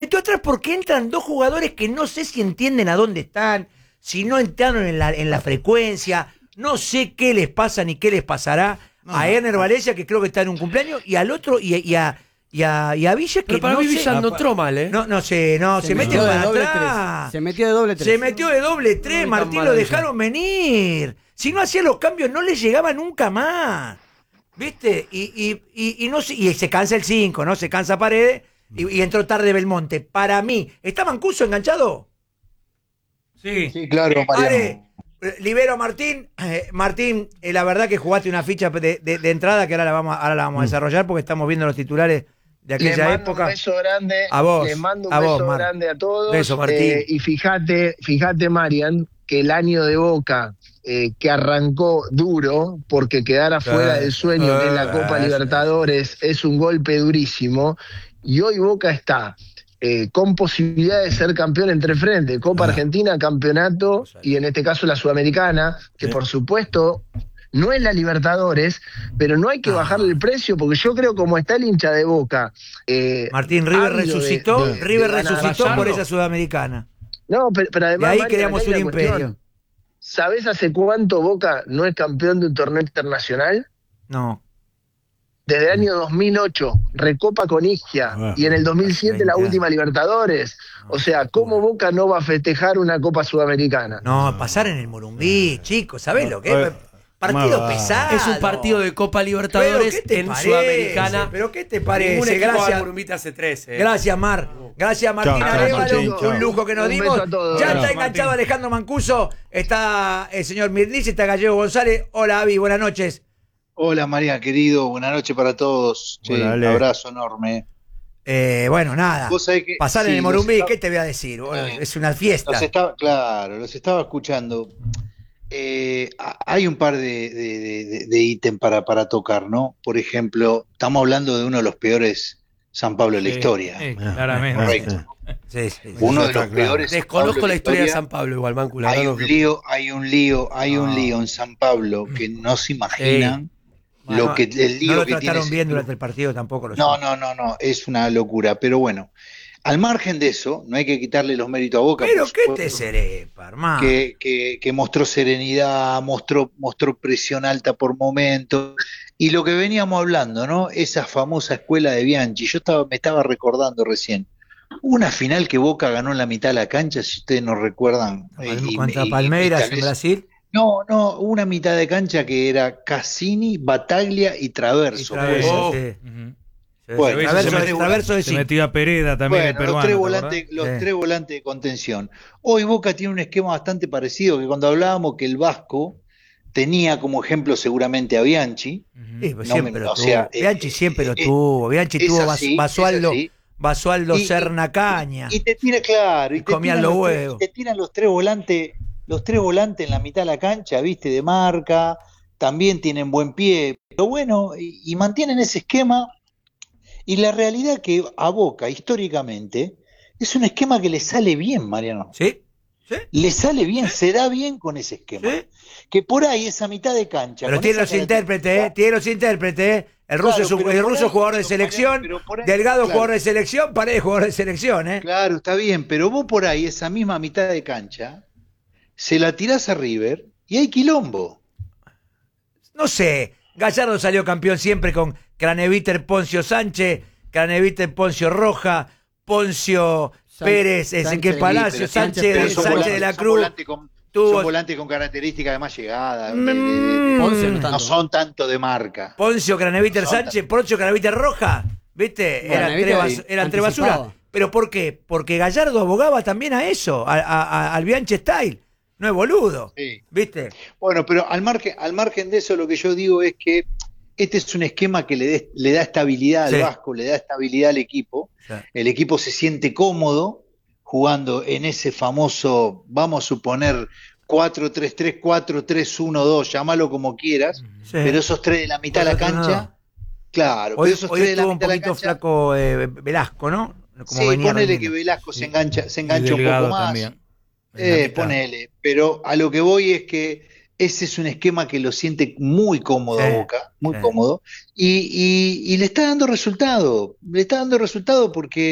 metió atrás porque entran dos jugadores que no sé si entienden a dónde están, si no entraron en la frecuencia, no sé qué les pasa ni qué les pasará a Erner Valencia, que creo que está en un cumpleaños, y al otro, y a Villa, que pero para no mí sé. Villa no entró mal, ¿eh? No sé, se mete para atrás. Se metió de doble 3. Se metió de doble 3, No, Martín, tan lo mal, dejaron venir. Si no hacía los cambios, no le llegaba nunca más. ¿Viste? Y no sé, y se cansa el 5, ¿no? Se cansa Paredes y entró tarde Belmonte. Para mí, ¿está Mancuso enganchado? Sí. Sí, claro, Mariano. Libero a Martín. Martín, la verdad que jugaste una ficha de entrada que ahora la vamos a desarrollar porque estamos viendo los titulares de aquella época. Un beso grande. A vos. Les mando un a beso vos, grande a todos. Beso, Martín. Y fíjate, Marian, que el año de Boca que arrancó duro porque quedara fuera del sueño que es la Copa Libertadores es un golpe durísimo. Y hoy Boca está con posibilidad de ser campeón entre frente, Copa Argentina, campeonato y en este caso la Sudamericana, que por supuesto no es la Libertadores, pero no hay que bajarle el precio porque yo creo como está el hincha de Boca. Martín, River resucitó, ganar. por esa Sudamericana. No, pero además. Y ahí Marian, creamos acá un hay una imperio. cuestión. ¿Sabés hace cuánto Boca no es campeón de un torneo internacional? No. Desde el año 2008, Recopa con Isquia, y en el 2007 la última Libertadores. O sea, ¿cómo Boca no va a festejar una Copa Sudamericana? No, pasar en el Morumbí, chicos, ¿sabés lo que es? Partido pesado. Es un partido de Copa Libertadores en Sudamericana. ¿Pero qué te Ningún parece? equipo Gracias. Morumbí te hace 13. Gracias, Mar. Gracias, Martín Chao, Arévalo. Martín, chao. Un lujo que nos Un dimos. beso a todos. Ya Chao, está Martín. enganchado Alejandro Mancuso. Está el señor Mirniz, está Gallego González. Hola, Avi, buenas noches. Hola María, querido, buenas noches para todos. Che, Hola, un Ale. abrazo enorme. Bueno, nada. Vos sabés que- Pasar en sí, el Morumbí, los ¿qué te voy a decir? Bueno, Eh, es una fiesta. los estaba escuchando. Hay un par de ítem para tocar, ¿no? Por ejemplo, estamos hablando de uno de los peores San Pablo de la historia. Claramente. Correcto. Sí, sí. Uno de está los claro. peores. San Desconozco Pablo la historia de historia. San Pablo igual, Mancu. la Hay verdad un no- lío, hay un lío en San Pablo que no se imaginan lo que el lío no lo que tiene trataron ese bien club. durante el partido tampoco. No, es una locura, pero bueno, al margen de eso, no hay que quitarle los méritos a Boca. Pero por qué supuesto, te serepa, hermano. que mostró serenidad, mostró presión alta por momentos, y lo que veníamos hablando, ¿no? Esa famosa escuela de Bianchi, me estaba recordando recién, una final que Boca ganó en la mitad de la cancha, si ustedes no recuerdan. Contra Palmeiras tal en vez- Brasil. No, una mitad de cancha que era Cassini, Bataglia y Traverso. Traverso, pues. sí. Ujú. Bueno, Traverso de Se cinco. metió a Pereda también, el Bueno, peruano. los tres ¿te volantes, acordás? tres volantes de contención. Hoy Boca tiene un esquema bastante parecido, que cuando hablábamos que el Vasco tenía como ejemplo seguramente a Bianchi. Sí, pues No siempre me- lo o tuvo. sea, Bianchi siempre lo es- tuvo. Bianchi es tuvo así, Basualdo, es así. Basualdo Y- Serna Caña. Y te tira, claro, y te Comían tiran los los huevos. y te tiran los tres volantes en la mitad de la cancha, viste, de marca, también tienen buen pie, pero bueno, y mantienen ese esquema, y la realidad que a Boca, históricamente, es un esquema que le sale bien, Mariano. ¿Sí? ¿Sí? Le sale bien, se da bien con ese esquema. ¿Sí? Que por ahí esa mitad de cancha. Pero con tiene esa los intérpretes, característica- tiene los intérpretes. El ruso Claro, es un, pero el por ruso ahí- jugador de pero selección, por ahí- Delgado claro. jugador de selección, Paredes jugador de selección, ¿eh? Claro, está bien, pero vos por ahí, esa misma mitad de cancha, se la tirás a River y hay quilombo. No sé, Gallardo salió campeón siempre con Craneviter, Poncio Sánchez, Craneviter, Poncio Roja, Poncio Pérez, Ezequiel Sánchez, Palacio, pero Sánchez, pero son Sánchez volantes- de la son Cruz. volantes con- tuvo- son volantes con características de más llegada. Ponce no tanto. No son tanto de marca. Poncio, Craneviter, Son- Sánchez, Poncio, Craneviter, Roja, ¿viste? Craneviter Eran tres anticipado. basuras. ¿Pero por qué? Porque Gallardo abogaba también a eso, al Bianchi Style. No es boludo, Sí. ¿viste? Bueno, pero al margen de eso, lo que yo digo es que este es un esquema que le da estabilidad al Sí. Vasco, le da estabilidad al equipo. Sí. El equipo se siente cómodo jugando en ese famoso, vamos a suponer, 4-3-3, 4-3-1-2, llámalo como quieras, Sí. pero esos tres de la mitad de la 4-3-1-2. cancha, claro, Hoy, pero esos hoy tres de la estuvo un mitad de la poquito cancha, flaco Velasco, ¿no? Como sí, venía ponele rindiendo. que Velasco se engancha Y un poco Delgado más. también. En la mitad. Ponele, pero a lo que voy es que ese es un esquema que lo siente muy cómodo Sí, a Boca, muy sí. cómodo, y le está dando resultado porque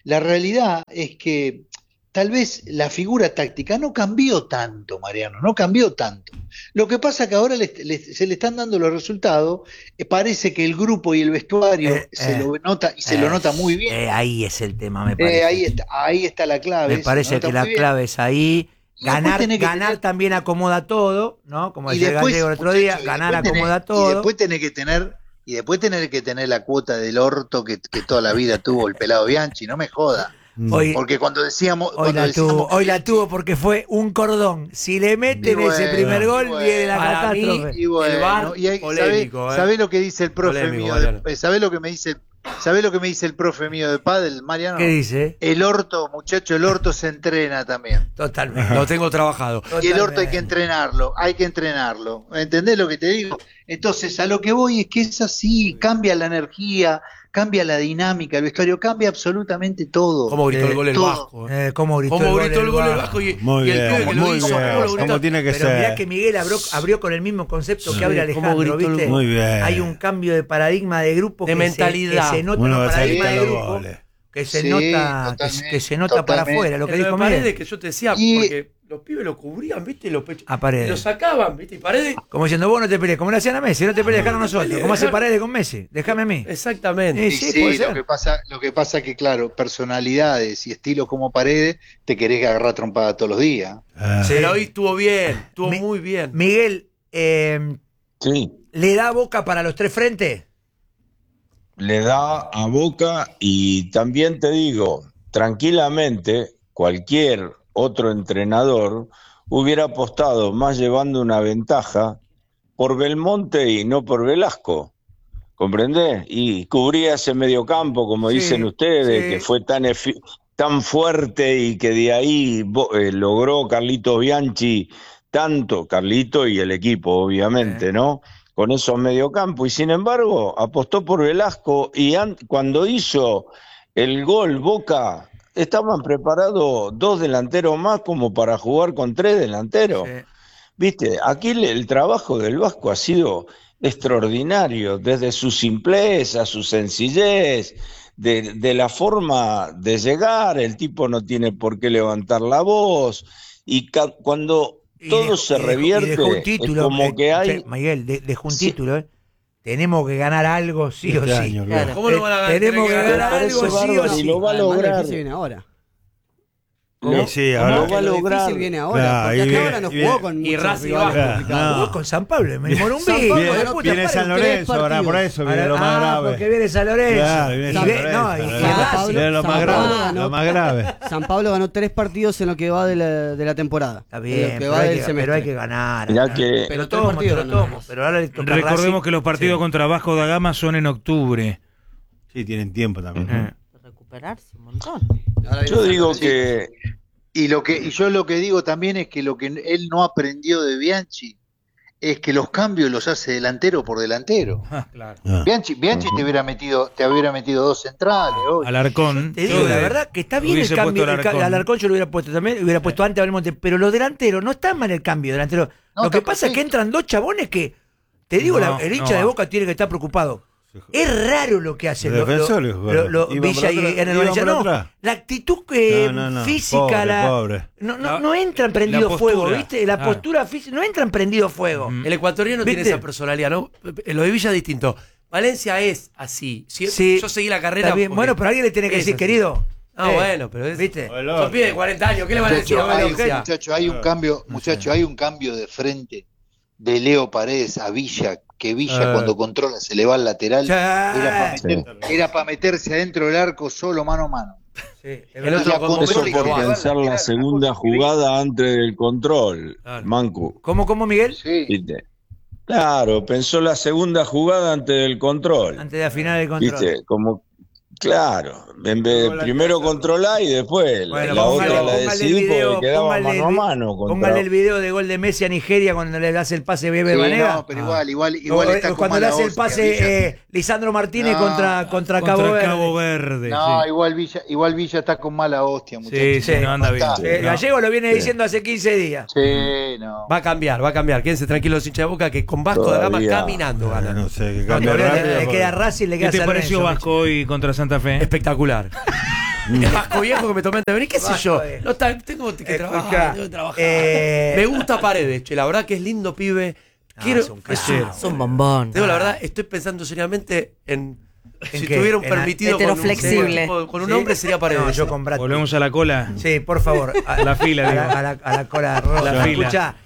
La realidad es que tal vez la figura táctica no cambió tanto, Mariano, no cambió tanto. Lo que pasa que ahora se le están dando los resultados, parece que el grupo y el vestuario se lo nota y se lo nota muy bien. Ahí es el tema, me parece. Ahí está la clave. Me parece que la clave es ahí. Ganar tener... también acomoda todo, ¿no? Como Y decía después, Gallego el otro día, ganar acomoda todo. Y después tener que tener la cuota del orto que toda la vida tuvo el pelado Bianchi, no me joda. Porque cuando decíamos... Hoy la tuvo porque fue un cordón. Si le meten ese primer gol, viene la catástrofe. Y bueno, el VAR, polémico, ¿sabés lo que dice el profe Polémico, mío? ¿Sabés lo que me dice el profe mío de pádel, Mariano? ¿Qué dice? El orto, muchacho, el orto se entrena también. Totalmente. Lo tengo trabajado. Y el orto hay que entrenarlo. ¿Entendés lo que te digo? Entonces, a lo que voy es que es así, cambia la energía, cambia la dinámica, el vestuario, cambia absolutamente todo. ¿Cómo gritó el gol el Vasco? ¿Cómo gritó el gol el Vasco? Muy bien, muy bien. Como tiene que pero ser. Mirá que Miguel abrió con el mismo concepto que abre Alejandro, ¿viste? Muy bien. Hay un cambio de paradigma de grupo, de mentalidad. Que se nota Uno un paradigma de grupo goles. que se nota, que se nota para afuera, lo que dijo Paredes, Miguel. que yo te decía, porque los pibes lo cubrían, ¿viste? Los pechos. A Paredes. Lo sacaban, ¿viste? Y Paredes. Como diciendo, vos no te pelees, como le hacían a Messi, no te pelees, dejaron nosotros. ¿Cómo hace Paredes con Messi? Déjame a mí. Exactamente. Sí, lo que pasa que, claro, personalidades y estilos como Paredes, te querés agarrar trompada todos los días. Pero hoy estuvo bien, estuvo muy bien. Miguel, Sí, ¿le da Boca para los tres frentes? le da a Boca y también te digo, tranquilamente, cualquier otro entrenador hubiera apostado más llevando una ventaja por Belmonte y no por Velasco, ¿comprendés? Y cubría ese mediocampo, como dicen ustedes, que fue tan fuerte y que de ahí logró Carlitos Bianchi tanto, Carlito y el equipo, obviamente, ¿no? Con esos mediocampos, y sin embargo apostó por Velasco y cuando hizo el gol Boca estaban preparados 2 delanteros más como para jugar con 3 delanteros. Viste, aquí el trabajo del Vasco ha sido extraordinario, desde su simpleza, su sencillez, de la forma de llegar, el tipo no tiene por qué levantar la voz, y cuando todo se revierte, dejó un título, es como que hay... Miguel, dejó un título, Tenemos que ganar algo sí o sí. Claro. ¿Cómo lo van a ganar? Tenemos que ganar algo sí o sí. Y lo va a lograr. Viene ahora. Sí, ahora lo va a lograr. Difícil viene ahora, porque acá ahora no jugó con muchos Racing rivales Vasco. complicados. Jugó con San Pablo, me Morumbí. San Pablo ganó viene tres San Lorenzo, ahora por eso viene lo más grave. Porque viene San Lorenzo. Claro, viene San Lorenzo. Viene lo más grave. Lo más grave. San Pablo ganó 3 partidos en lo que va de la temporada. Está bien, pero hay que ganar. Mirá que Pero tomo, partidos pero ahora le toca Recordemos Racing. que los partidos contra Vasco da Gama son en octubre. Sí, tienen tiempo también. Recuperarse un montón. yo digo que... Y yo lo que digo también es que lo que él no aprendió de Bianchi es que los cambios los hace delantero por delantero. Claro. Bianchi te hubiera metido 2 centrales hoy. Alarcón. Te digo la verdad que está bien el Hubiese cambio. puesto Alarcón. Alarcón yo lo hubiera puesto también, hubiera puesto antes a Belmonte, pero los delanteros no está mal el cambio delantero. No, lo que está pasa es que perfecto. entran 2 chabones que, te digo, No, el hincha no. de Boca tiene que estar preocupado. Es raro lo que hacen Los defensores, Villa y Ener Valencia. No, la actitud física, pobre. no entran prendido la fuego, postura. ¿viste? La postura física, no entran prendido fuego. El ecuatoriano tiene ¿Viste? esa personalidad, ¿no? Lo de Villa es distinto. Valencia es así. Sí, yo seguí la carrera. Está bien. porque Bueno, pero alguien le tiene que es decir, así. querido. Bueno, pero es. ¿Viste? Son pibes de 40 años, ¿qué le van a decir a Valencia? Muchacho, hay un cambio, hay un cambio de frente de Leo Paredes a Villa, que Villa cuando controla se le va al lateral, era para meterse adentro del arco solo mano a mano. El otro con Eso Montero y por Guevara. pensar la segunda jugada antes del control, Claro. Mancu. ¿Cómo, Miguel? Sí. ¿Viste? Claro, pensó la segunda jugada antes del control. Antes de afinar el control. ¿Viste? Como, claro, en vez de primero controlar y después Bueno, la otra la póngale el decidí video, porque quedaba póngale mano a mano. Póngale el video de gol de Messi a Nigeria cuando le hace el pase Bebe Banega. No, pero igual está con cuando le mala hace el hostia, pase Villa. Lisandro Martínez No, contra Cabo Verde. Cabo Verde. No, sí. igual Villa está con mala hostia, muchachos. Sí, no anda bien. No. Gallego lo viene diciendo hace 15 días. Sí, no. Va a cambiar. Quédense tranquilos los hinchas de Boca que con Vasco da Gama Todavía. caminando ganan. No sé, que No, cambia le rápido. queda Racing, le queda ¿Qué te San pareció Lorenzo, Vasco hoy contra Santa Fe? Espectacular. El Vasco Viejo que me tomé antes de venir, qué sé Vasco yo. Viejo. No está, tengo que Escuchá, trabajar, tengo que trabajar. Me gusta Paredes, che, la verdad que es lindo pibe. es un casero. Es un bombón. Digo, la verdad, estoy pensando seriamente en si qué? tuviera un En la- permitido heteroflexible. con un ¿Sí? hombre sería Paredes. No, yo con Brad Pitt. Volvemos a la cola. Sí, por favor. La fila, digo. a la cola roja. La fila. Escuchá,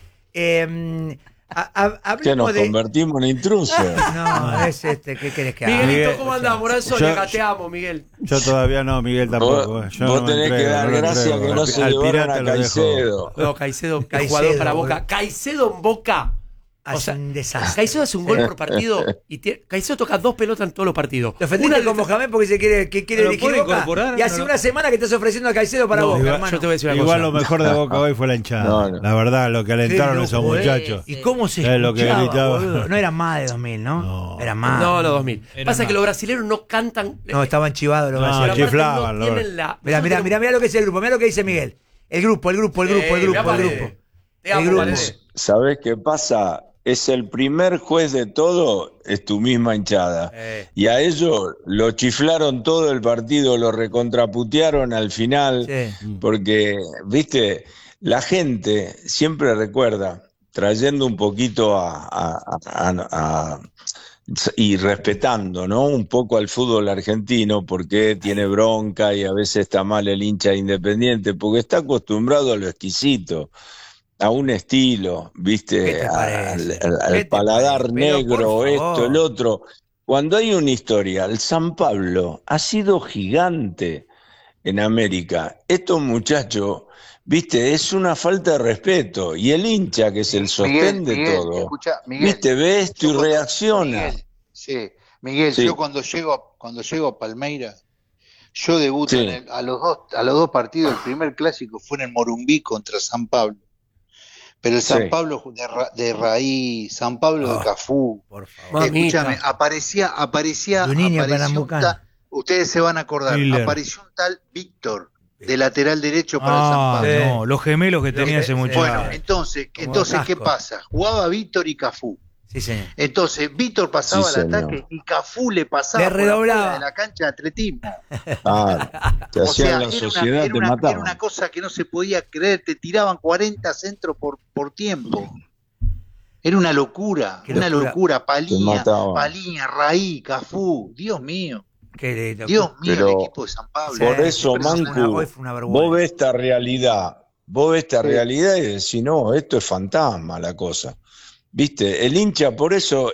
Que hablemos nos de... convertimos en intrusos. No, es ¿qué querés que haga? Miguelito, Miguel, ¿cómo andás? Moranzo, yo- te amo, Miguel. Yo todavía no, Miguel tampoco. Vos, Yo vos no me tenés que entrego, dar no lo gracias entrego. que no se Al llevaron pirata a lo dejo. Caicedo. No, Caicedo, Caicedo, jugador para Boca. boludo. Caicedo en Boca. Hace un desastre. Caicedo hace un gol por partido y Caicedo toca 2 pelotas en todos los partidos. Te ofendiste con Mohamed porque se quiere ¿Pero dirigir puede Boca. incorporar? Y hace No, una semana que estás ofreciendo a Caicedo para No, Boca, igual, hermano. yo te voy a decir una Igual cosa. lo mejor de Boca hoy fue la hinchada. No, no. La verdad, lo que alentaron Qué esos loco, muchachos. ¿Y cómo se Es lo que escuchaba, gritaba. boludo? No era más de 2000, ¿no? No. Era más. No, 2000. Era Pasa más. que los brasileños no cantan. No, estaban chivados los No, pero brasileños. aparte chiflaban, no Lord. tienen la. Mirá lo que es el grupo. Mirá lo que dice Miguel. El grupo. Mirá Paredes. Te amo, El grupo. Paredes. ¿Sabés qué pasa? Es el primer juez de todo, es tu misma hinchada. Y a ellos lo chiflaron todo el partido, lo recontraputearon al final, Sí. porque, viste, la gente siempre recuerda, trayendo un poquito y respetando, ¿no? Un poco al fútbol argentino, porque tiene bronca y a veces está mal el hincha Independiente, porque está acostumbrado a lo exquisito, a un estilo, ¿Qué ¿viste? te parece? Al ¿Qué te paladar parece? Pero, negro, por esto, favor. el otro. Cuando hay una historia, el San Pablo ha sido gigante en América. Estos muchachos, ¿viste? Es una falta de respeto. Y el hincha, que es el sostén de todo, escucha, Miguel, ¿viste? Ve esto y yo- reacciona. Miguel, sí, Miguel, Sí. yo cuando llego a Palmeiras, yo debuto Sí. a los dos partidos. El primer clásico fue en el Morumbí contra San Pablo. Pero el San Sí. Pablo de raíz, San Pablo de Cafú. Por favor. Mamita. Escúchame, aparecía Juninho un Pernambucano. ustedes se van a acordar, Miller. apareció un tal Víctor, de lateral derecho para el San Ah, Pablo. no, los gemelos que tenía ese muchacho. Bueno, entonces ¿qué Casco. pasa? Jugaba Víctor y Cafú. Sí, señor. Entonces Víctor pasaba Sí, al señor. ataque y Cafú le pasaba Le por afuera redoblaba. de la cancha de atletismo. Te O hacían sea, la sociedad, te era mataban. una cosa que no se podía creer, te tiraban 40 centros por tiempo. Era una locura, Qué una locura. locura. mataban. Paliña, Raí, Cafú, Dios mío, Qué lindo. Dios mío, Pero el equipo de San Pablo. Por eso, Impresionante. Mancu, Hoy fue una vergüenza. vos ves esta realidad y decís, no, esto es fantasma la cosa. ¿Viste? Por eso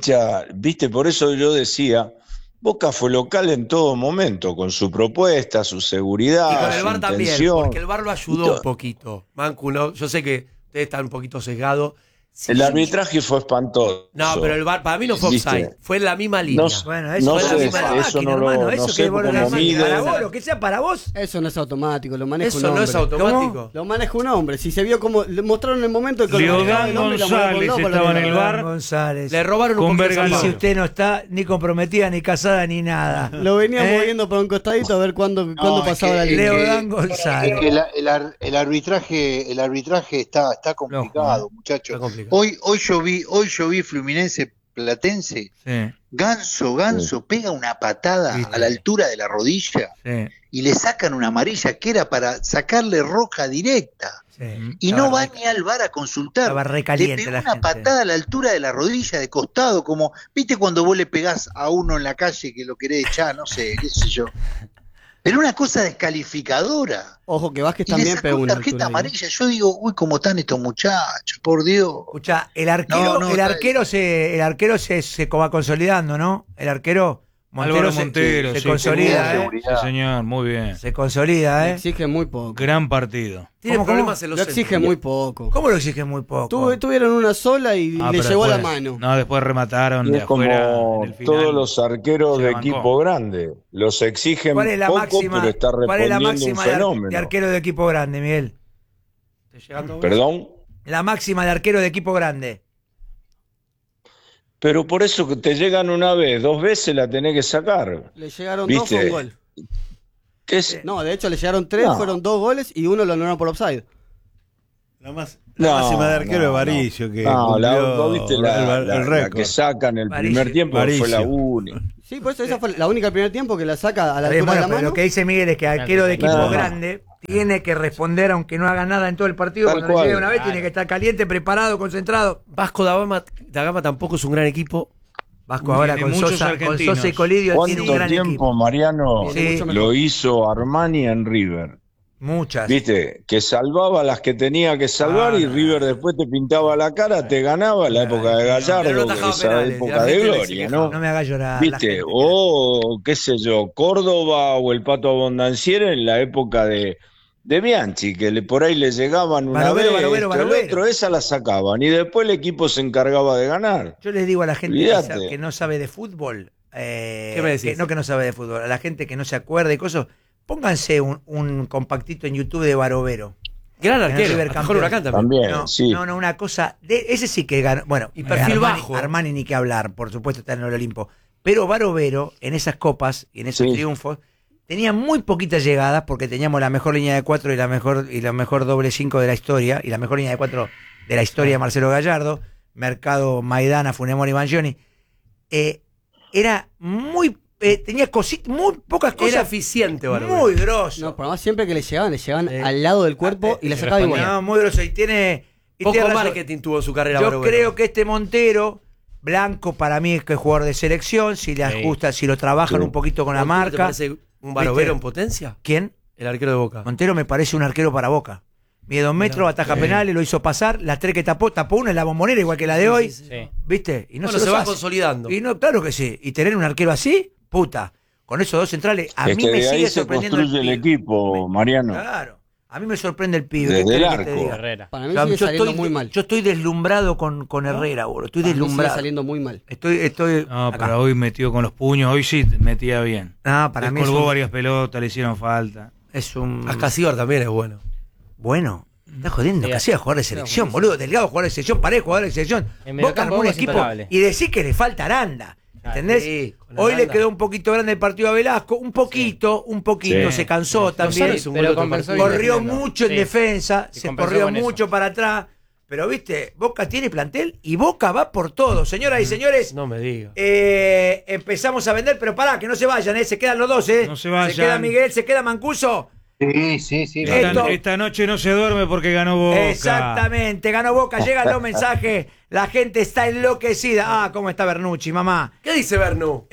yo decía, Boca fue local en todo momento, con su propuesta, su seguridad, Y con el su VAR también, intención. porque el VAR lo ayudó un poquito. Mancu, no, yo sé que ustedes están un poquito sesgados. Sí, El arbitraje fue espantoso. No, pero el VAR para mí no fue ¿Viste? offside, fue en la misma línea. No, Bueno, eso no fue la sé, misma eso máquina, no lo hermano. Eso no que sé vos lo cómo máquina. miden. Para vos, lo que sea para vos. Eso no es automático, lo maneja un Eso no hombre. es automático. Lo maneja un hombre. Si se vio como le mostraron el momento que lo manejaba Leodán el hombre y lo manejó González un loco, estaba en lo el manejó. bar. González. Le robaron un Con poquito de Bergaló. Y si San Pablo. usted no está ni comprometida, ni casada, ni nada. Lo venían ¿Eh? moviendo por un costadito a ver cuándo es pasaba que- la línea. Leodán González. Es que el arbitraje está complicado, Loco, muchachos. Está complicado. Hoy yo vi Fluminense Platense. Sí, Ganso pega una patada Viste. a la altura de la rodilla sí, y le sacan una amarilla que era para sacarle roja directa. sí. Y no va ni al VAR a consultar. Estaba Le recaliente pegó la una gente. patada a la altura de la rodilla de costado, como, ¿viste cuando vos le pegás a uno en la calle que lo querés echar? No sé, qué sé yo. Pero una cosa descalificadora. Ojo que Vázquez Y le también sacó pegó una tarjeta altura ahí. amarilla. Yo digo, uy, cómo están estos muchachos, por Dios. Escucha, el arquero, No, el arquero se va consolidando, ¿no? El arquero Álvaro se Montero, se sí, consolida, qué ¿eh? Sí, señor, muy bien. Se consolida, Le ¿eh? exige muy poco. Gran partido. Tiene ¿Cómo, problemas en los Lo exige centros. muy poco. ¿Cómo lo exige muy poco? Tuvieron una sola y Ah, le pero llegó a la después- mano. No, después remataron Y de es afuera como en el final. todos los arqueros Se de bancó. equipo grande. Los exigen ¿Cuál es la poco, máxima, pero está cuál es la respondiendo un máxima fenómeno. de arquero de equipo grande, Miguel? Perdón. La máxima de arquero de equipo grande. Pero por eso que te llegan una vez, 2 veces la tenés que sacar. Le llegaron ¿Viste? dos, fue un gol. ¿Qué es? No, de hecho le llegaron 3, No. fueron 2 goles y uno lo anularon por offside. La máxima de arquero de Varicio. Que ¿vos viste la récord. que sacan el primer tiempo? Fue la única. Sí, por eso esa fue la única del primer tiempo que la saca a la altura Bueno, de la pero mano. lo que dice Miguel es que arquero de equipo No. grande tiene que responder aunque no haga nada en todo el partido. Tal Cuando le cual. llegue una vez tiene que estar caliente, preparado, concentrado. Vasco da Gama tampoco es un gran equipo. Vasco ahora Tiene con muchos Sosa y argentinos. Colidio tiene un ¿Cuánto gran tiempo, equipo. Mariano, Sí. lo hizo Armani en River? Muchas. ¿Viste? Que salvaba las que tenía que salvar y River después te pintaba la cara, te ganaba la época de pero Gallardo, no atajaba esa penales, época la de gente le gloria, exige ¿no? No me hagas llorar. la ¿Viste? gente. O, qué sé yo, Córdoba o el Pato Abondanciera en la época de Bianchi, que por ahí le llegaban una Barovero, vez, Barovero, el Barovero. otro, esa la sacaban y después el equipo se encargaba de ganar. Yo les digo a la gente Olvídate. que no sabe de fútbol, ¿Qué me decís? que no sabe de fútbol, a la gente que no se acuerda y cosas, pónganse un compactito en YouTube de Barovero. Gran River arquero. campeón. Mejor Huracán también. También, No, sí. no, una cosa. Ese sí que ganó. Bueno, Y perfil Armani, bajo. Armani ni que hablar, por supuesto, está en el Olimpo. Pero Barovero, en esas copas y en esos Sí. triunfos, tenía muy poquitas llegadas porque teníamos la mejor línea de 4 y la mejor doble 5 de la historia, y la mejor línea de 4 de la historia de Marcelo Gallardo, Mercado, Maidana, Funemori y Mangioni. Era muy. Tenía muy pocas cosas. Era eficiente, Barovero. Muy grosso. No, por más siempre que le llegaban al lado del cuerpo y la sacaba igual. No, muy grosso. Y tiene. y Poco tiene razón. marketing tuvo en su carrera, Yo Barovero. creo que este Montero, Blanco, para mí es que es jugador de selección, si le ajusta, si lo trabajan un poquito con la ¿Montero te marca. parece un Barovero ¿Viste? en potencia? ¿Quién? El arquero de Boca. Montero me parece un arquero para Boca. Mide 2 metros, ataja penales, lo hizo pasar, las 3 que tapó una en la Bombonera igual que la de hoy. Sí. ¿Viste? Y no Bueno, se se los va hace. consolidando. Y no, claro que sí. Y tener un arquero así, puta. Con esos dos centrales, a Es mí que me de ahí sigue se sorprendiendo construye el pibe. equipo, Mariano. Claro. A mí me sorprende el pibe. Desde ¿Qué el querés que te arco. diga? Herrera. Para mí Yo sigue saliendo estoy, muy mal. yo estoy deslumbrado con Herrera, boludo. Estoy Para mí sigue deslumbrado. saliendo muy mal. Estoy No, acá. pero hoy metió con los puños, hoy sí metía bien. No, para mí es Colgó un, varias pelotas, le hicieron falta. es un Ascasíbar también es bueno. bueno. Estás jodiendo, Sí, que hacía jugador de selección, boludo. Delgado jugador de selección, Paredes jugador de selección. En Boca mediocampo armó un Boca es equipo imparable. y decís que le falta Aranda. ¿Entendés? Sí, con Hoy le Aranda. quedó un poquito grande el partido a Velasco, un poquito, Sí. se cansó también. González un Pero gol otro compensó partido. Corrió defendiendo. mucho en Sí. defensa, Y se compensó corrió con eso. mucho para atrás. Pero viste, Boca tiene plantel y Boca va por todo. Señoras y señores, No me diga. empezamos a vender, pero pará, que no se vayan, se quedan los dos, No se vayan. Se queda Miguel, se queda Mancuso. Sí. Esto- Esta noche no se duerme porque ganó Boca. Exactamente, ganó Boca, llegan los mensajes, la gente está enloquecida. Ah, cómo está Bernucci, mamá. ¿Qué dice Bernú?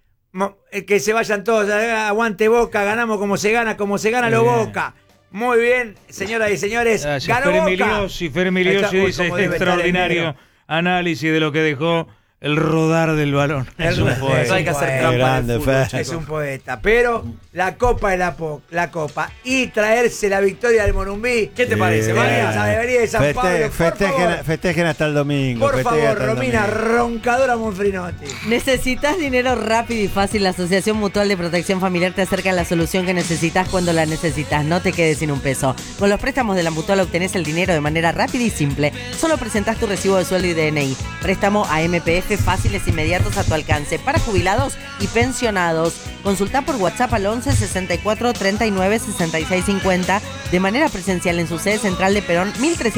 Que se vayan todos, aguante Boca, ganamos como se gana los Boca. Muy bien, señoras y señores, Gracias. ganó Boca. Fer Emiliosi Ahí está. Uy, dice cómo debe estar el extraordinario negro. análisis de lo que dejó el rodar del balón. Es un Es poeta. Hay que hacer Qué trampa en grande, el fútbol, Fer. Es chicos. un poeta, pero la copa es la copa y traerse la victoria del Morumbí. ¿Qué te parece, María? Esa debería de San Pablo, por favor. Festejen hasta el domingo. Por festejen favor, hasta el Romina, domingo. roncadora Monfrinotti. ¿Necesitas dinero rápido y fácil? La Asociación Mutual de Protección Familiar te acerca a la solución que necesitas cuando la necesitas. No te quedes sin un peso. Con los préstamos de la Mutual obtenés el dinero de manera rápida y simple. Solo presentás tu recibo de sueldo y DNI. Préstamo a MPF fáciles e inmediatos a tu alcance para jubilados y pensionados. Consulta por WhatsApp al 11 64 39 66 50 de manera presencial en su sede central de Perón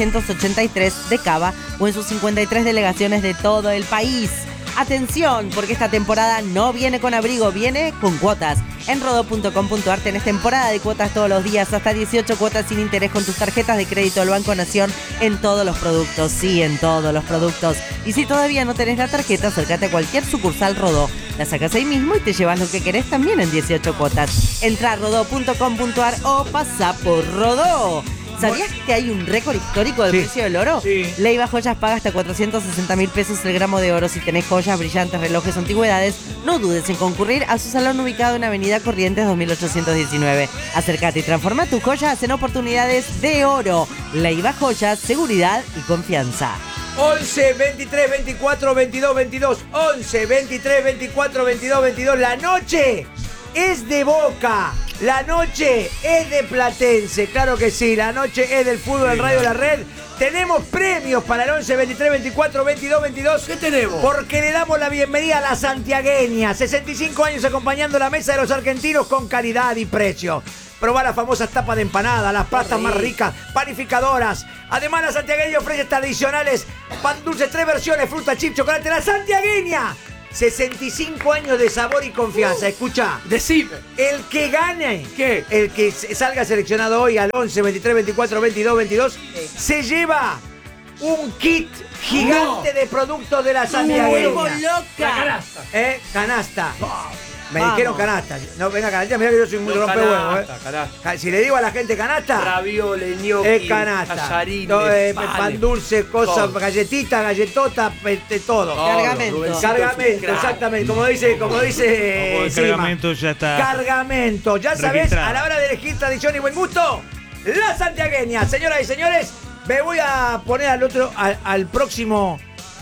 1383 de Cava o en sus 53 delegaciones de todo el país. Atención, porque esta temporada no viene con abrigo, viene con cuotas. En rodó.com.ar tenés temporada de cuotas todos los días, hasta 18 cuotas sin interés con tus tarjetas de crédito del Banco Nación en todos los productos, sí, en todos los productos. Y si todavía no tenés la tarjeta, acércate a cualquier sucursal Rodó. La sacas ahí mismo y te llevas lo que querés también en 18 cuotas. Entra a rodó.com.ar o pasa por Rodó. ¿Sabías que hay un récord histórico del Sí. precio del oro? Sí. Leiva Joyas paga hasta 460.000 pesos el gramo de oro. Si tenés joyas, brillantes, relojes, antigüedades, no dudes en concurrir a su salón ubicado en Avenida Corrientes 2819. Acércate y transforma tus joyas en oportunidades de oro. Leiva Joyas, seguridad y confianza. 11 23 24 22 22. 11 23 24 22 22. La noche es de Boca. La noche es de Platense. Claro que sí. La noche es del fútbol del Radio La Red. Tenemos premios para el 11 23 24 22 22. ¿Qué tenemos? Porque le damos la bienvenida a la santiagueña. 65 años acompañando la mesa de los argentinos con calidad y precio. Probá las famosas tapas de empanada, las pastas más ricas, panificadoras. Además, la santiagueña ofrece tradicionales pan dulce, 3 versiones, fruta, chip, chocolate. ¡La santiagueña! 65 años de sabor y confianza. Escucha, Decime. el que gane, ¿Qué? el que salga seleccionado hoy al 11, 23, 24, 22, 22, se lleva un kit gigante de productos de la santiagueña. ¡Vuelvo loca! Canasta. Canasta. Me Vamos. dijeron canasta. No, venga, canasta, mirá que yo soy muy No, rompehuevo, canasta. Si le digo a la gente canasta, Ravioles, gnocchi, es canasta. tallarines, No, panes. pan dulce, cosas, Todo. galletitas, galletotas, todo. Cargamento. Rubencito, Cargamento, crack. exactamente, como dice El Sima. cargamento ya está. Cargamento, ya sabés, registrado. a la hora de elegir tradición y buen gusto, la santiagueña. Señoras y señores, me voy a poner al próximo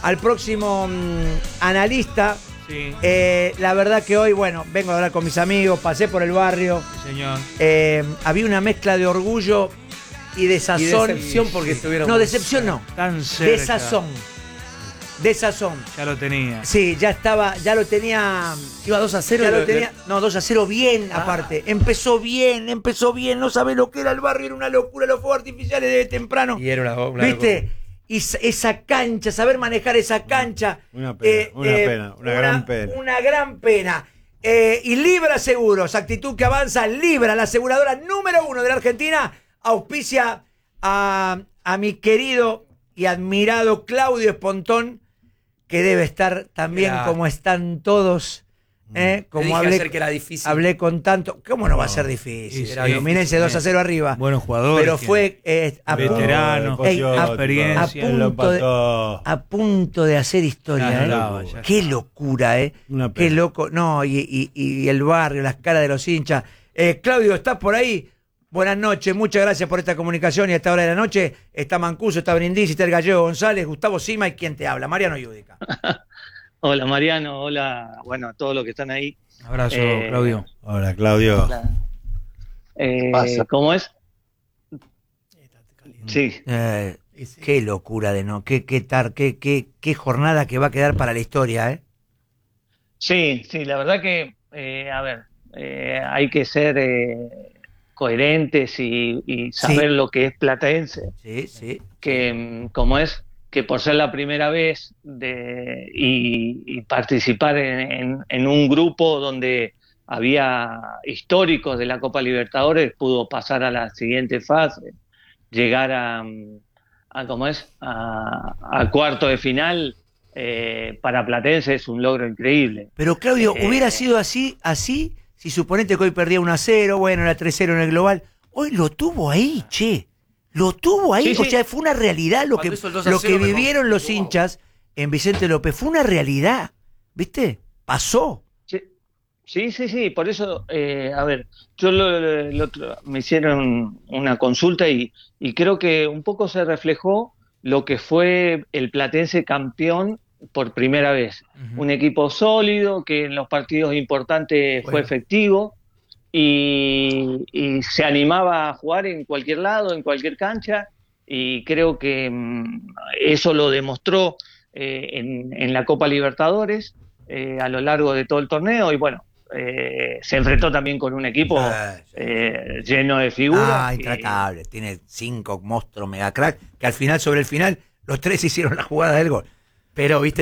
analista. Sí, La verdad que hoy, bueno, vengo a hablar con mis amigos, pasé por el barrio. señor. Había una mezcla de orgullo y de Y sazón. decepción porque estuvieron. No, decepción no. Tan cerca. De sazón. De sazón. Ya lo tenía. Sí, ya lo tenía. Iba 2-0. Ya lo tenía. No, 2-0 bien, aparte. Empezó bien, no sabés lo que era el barrio, era una locura, los fuegos artificiales de temprano. Y era una ¿Viste? Y esa cancha, saber manejar esa cancha. Una pena, una gran pena. Una gran pena. Y Libra Seguros, actitud que avanza. Libra, la aseguradora número 1 de la Argentina, auspicia a mi querido y admirado Claudio Espontón, que debe estar también Era- como están todos. Como dije ayer que era difícil. hablé con tanto. ¿Cómo no va a ser difícil? sí, Era sí, Fluminense sí. 2-0 arriba. Buenos jugadores. Pero fue a punto- Veterano, Ey, experiencia. a a punto de hacer historia, Ya ¿eh? estaba, ya Qué estaba. locura, Una Qué pena. loco. No, y el barrio, las caras de los hinchas. Claudio, ¿estás por ahí? Buenas noches, muchas gracias por esta comunicación y a esta hora de la noche está Mancuso, está Brindisi, está el Gallego González, Gustavo Sima y quien te habla, Mariano Yudica. Hola Mariano, hola, bueno, a todos los que están ahí. Abrazo, Eh, Claudio. Hola, Claudio. pasa? ¿Cómo es? Sí, Qué locura de no, qué jornada que va a quedar para la historia, ¿eh? sí, la verdad que, a ver, hay que ser coherentes y saber Sí. lo que es platense, Sí, sí. que como es que por ser la primera vez y participar en un grupo donde había históricos de la Copa Libertadores, pudo pasar a la siguiente fase, llegar a ¿cómo es? A cuarto de final, para Platense es un logro increíble. Pero Claudio, hubiera sido así, si suponete que hoy perdía 1-0, bueno, era 3-0 en el global. Hoy lo tuvo ahí, che. Lo tuvo ahí. Sí, sí. O sea, fue una realidad lo Cuando que, hizo el 2-0 lo que me vivieron los wow. hinchas en Vicente López. Fue una realidad. ¿Viste? Pasó. Sí, por eso, a ver, yo me hicieron una consulta y creo que un poco se reflejó lo que fue el Platense campeón por primera vez. Un equipo sólido, que en los partidos importantes fue Bueno. efectivo y se animaba a jugar en cualquier lado, en cualquier cancha, y creo que eso lo demostró en la Copa Libertadores a lo largo de todo el torneo y bueno, se enfrentó también con un equipo lleno de figuras. Intratable. Tiene 5 monstruos mega crack que al final, sobre el final, los 3 hicieron la jugada del gol. Pero, ¿viste?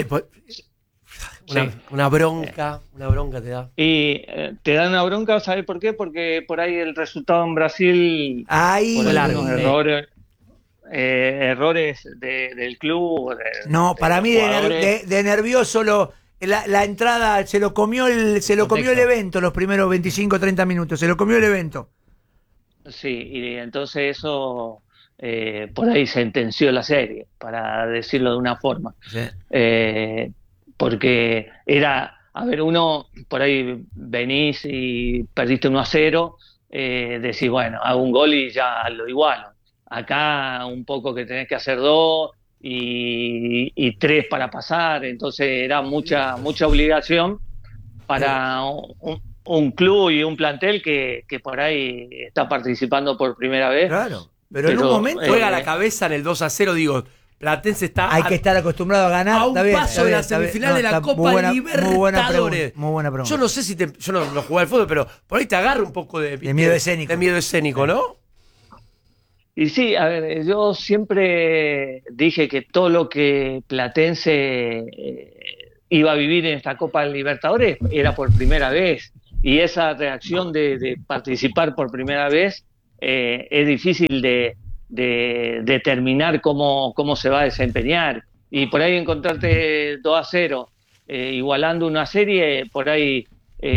Una bronca te da. Y te dan una bronca, ¿sabes por qué? Porque por ahí el resultado en Brasil, Ahí. por algunos errores del club. No, para mí jugadores. de nervioso la entrada se lo comió el evento los primeros 25-30 minutos, se lo comió el evento. Sí, y entonces eso por ahí sentenció la serie, para decirlo de una forma. Sí. Porque era, a ver, uno por ahí venís y perdiste 1-0, decís, bueno, hago un gol y ya lo igualo. Acá un poco que tenés que hacer 2 y 3 para pasar, entonces era mucha obligación para un club y un plantel que por ahí está participando por primera vez. Claro, pero en un momento Juega la cabeza en el 2-0, digo, Platense está Hay que estar acostumbrado a ganar. a un está bien, paso está de bien, la está bien. semifinal de la está Copa Muy Libertadores. buena pregunta. Yo no sé si yo no jugué al fútbol, pero por ahí te agarra un poco de miedo escénico. De miedo escénico, ¿no? Y sí, a ver, yo siempre dije que todo lo que Platense iba a vivir en esta Copa Libertadores era por primera vez. Y esa reacción de participar por primera vez es difícil de determinar cómo se va a desempeñar. Y por ahí encontrarte 2-0, igualando una serie, por ahí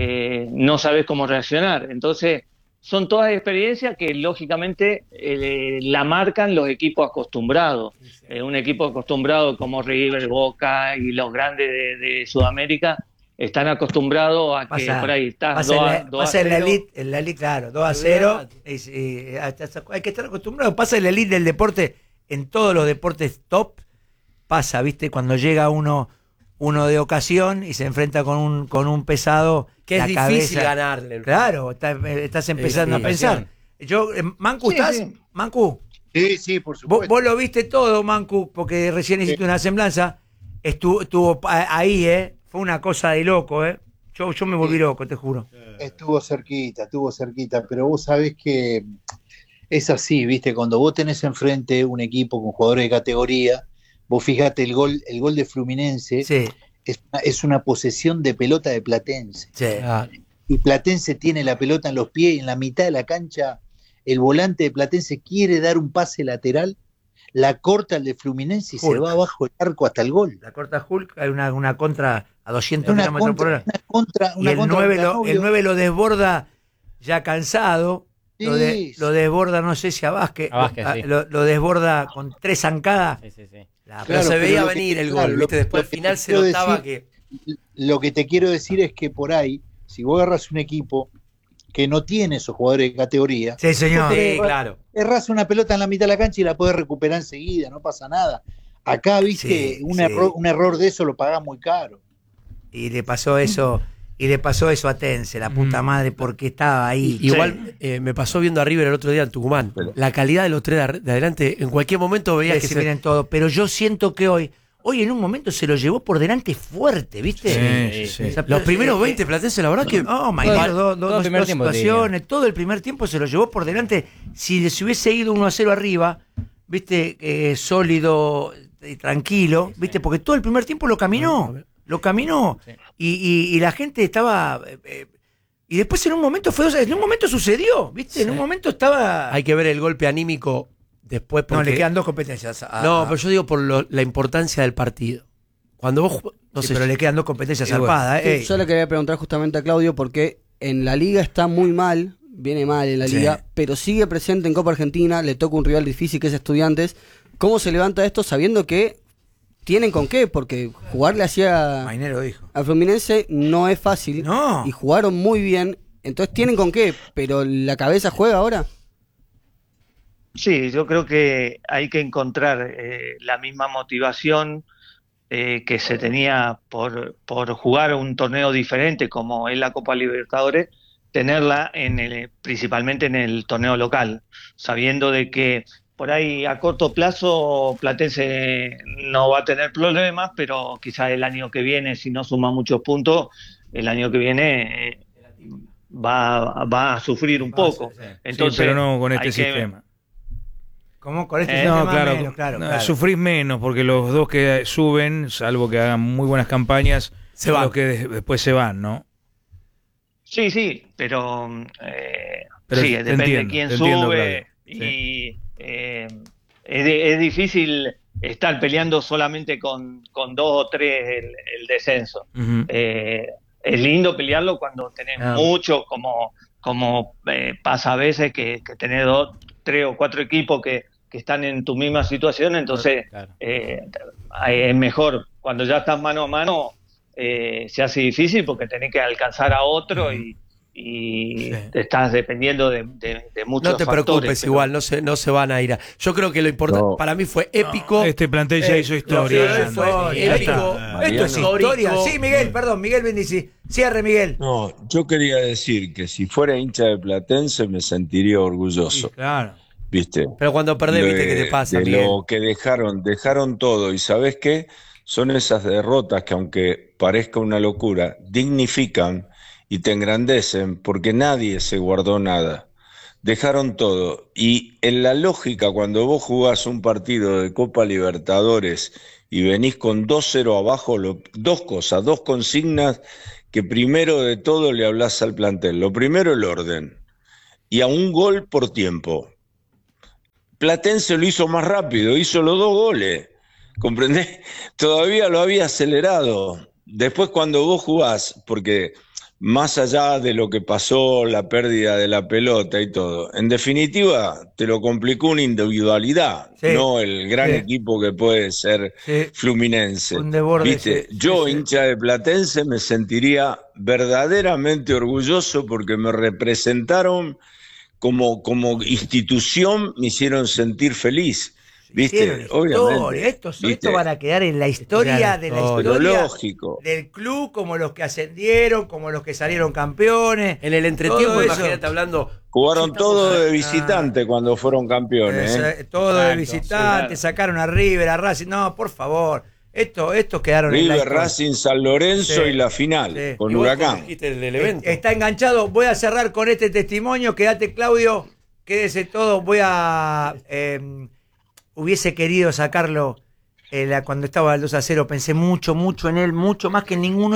no sabes cómo reaccionar. Entonces, son todas experiencias que lógicamente la marcan los equipos acostumbrados. Un equipo acostumbrado como River, Boca y los grandes de Sudamérica están acostumbrados a que por ahí estás 2-0. En la elite, claro, 2-0. Hay que estar acostumbrado. Pasa en la elite del deporte, en todos los deportes top, pasa, ¿viste? Cuando llega uno de ocasión y se enfrenta con un pesado. Que es difícil cabeza, ganarle. Claro, estás empezando a pensar. Mancu, ¿estás? Sí. Mancu. Sí, por supuesto. Vos lo viste todo, Mancu, porque recién hiciste una semblanza. Estuvo ahí, Fue una cosa de loco, Yo me volví loco, te juro. Estuvo cerquita, pero vos sabés que es así, ¿viste? Cuando vos tenés enfrente un equipo con jugadores de categoría, vos fijate el gol de Fluminense. Sí. Es una posesión de pelota de Platense. Sí. Y Platense tiene la pelota en los pies y en la mitad de la cancha el volante de Platense quiere dar un pase lateral, la corta el de Fluminense y Hulk. se va abajo el arco hasta el gol. La corta Hulk, hay una contra a 200 kilómetros por hora. Y el 9 lo desborda ya cansado. Sí. Lo desborda, no sé si a Vázquez. Sí. Lo desborda con 3 zancadas. Sí. Pero se veía venir el gol, ¿viste? Después al final se notaba que... Lo que te quiero decir es que por ahí, si vos agarras un equipo que no tiene esos jugadores de categoría, sí, señor. Sí, claro. erras una pelota en la mitad de la cancha y la podés recuperar enseguida, no pasa nada. Acá, viste, un error de eso lo pagás muy caro. Y le pasó eso a Tense, la puta madre, porque estaba ahí. Igual me pasó viendo a River el otro día en Tucumán. La calidad de los tres de adelante, en cualquier momento veías que se vienen todo. Pero yo siento que hoy en un momento se lo llevó por delante fuerte, ¿viste? Sí. O sea, los primeros 20 Platense, la verdad que... No, Maynard, dos primer tiempo, situaciones, todo el primer tiempo se lo llevó por delante. Si se hubiese ido 1-0 arriba, ¿viste? Sólido y tranquilo, ¿viste? Porque todo el primer tiempo lo caminó. Sí. Y la gente estaba... y después en un momento sucedió, ¿viste? En un momento estaba... Hay que ver el golpe anímico después porque... No, le quedan 2 competencias. pero yo digo por la importancia del partido. Cuando vos... No sé, pero le quedan 2 competencias zarpadas. Sí, yo le quería preguntar justamente a Claudio porque en la liga está muy mal, viene mal en la liga, pero sigue presente en Copa Argentina, le toca un rival difícil que es Estudiantes. ¿Cómo se levanta esto sabiendo que tienen con qué? Porque jugarle hacia Mainero dijo. a Fluminense no es fácil. No. Y jugaron muy bien. Entonces tienen con qué, pero la cabeza juega ahora. Sí, yo creo que hay que encontrar la misma motivación que se tenía por jugar un torneo diferente como es la Copa Libertadores, tenerla principalmente en el torneo local, sabiendo de que por ahí a corto plazo Platense no va a tener problemas, pero quizás el año que viene, si no suma muchos puntos, el año que viene va a sufrir un poco. Entonces, pero no con este sistema. ¿Cómo? Con este sistema claro, claro. Sufrís menos porque los dos que suben, salvo que hagan muy buenas campañas, se van. Los que después se van, ¿no? Sí, pero sí, depende de quién sube. Claro. Y es difícil estar peleando solamente con 2 o 3 el descenso. Uh-huh. Es lindo pelearlo cuando tenés mucho, como pasa a veces que tenés 2, 3 o 4 equipos que están en tu misma situación, entonces Claro. Es mejor. Cuando ya estás mano a mano se hace difícil porque tenés que alcanzar a otro y estás dependiendo de muchos No te factores, preocupes, pero... igual, no se van a ir. Yo creo que lo importante, para mí fue épico. Este plantel ya hizo historia. Fue épico. Esto es historia. Sí, Miguel Bendici. Cierre, Miguel. No, yo quería decir que si fuera hincha de Platense me sentiría orgulloso. Sí, claro. ¿viste? Pero cuando perdés, viste qué te pasa, De Miguel. lo que dejaron todo. ¿Y sabés qué? Son esas derrotas que, aunque parezca una locura, dignifican y te engrandecen porque nadie se guardó nada. Dejaron todo. Y en la lógica, cuando vos jugás un partido de Copa Libertadores y venís con 2-0 abajo, dos cosas, dos consignas que primero de todo le hablás al plantel. Lo primero, el orden. Y a un gol por tiempo. Platense lo hizo más rápido, hizo los 2 goles. ¿Comprendés? Todavía lo había acelerado. Después cuando vos jugás, porque más allá de lo que pasó, la pérdida de la pelota y todo, en definitiva te lo complicó una individualidad, Sí, no el gran sí. equipo que puede ser Sí. Fluminense. Un desborde, ¿Viste? sí, Yo, sí, sí. hincha de Platense, me sentiría verdaderamente orgulloso porque me representaron como institución, me hicieron sentir feliz. Hicieron ¿Viste? historia. Obviamente. Estos ¿Viste? van a quedar en la historia Claro, de la todo. Pero historia lógico. del club, como los que ascendieron, como los que salieron campeones. En el entretiempo, Todo eso. imagínate hablando. Jugaron todo de visitante cuando fueron campeones. Todo de Exacto, visitante, sí, sacaron a River, a Racing. No, por favor. Estos quedaron en la River, historia. Racing, San Lorenzo Sí. y la final Sí. con Y vos Huracán. dijiste del evento. Está enganchado. Voy a cerrar con este testimonio. Quédate, Claudio. Quédese todo. Voy a. Hubiese querido sacarlo cuando estaba el 2-0. Pensé mucho en él, mucho más que ningún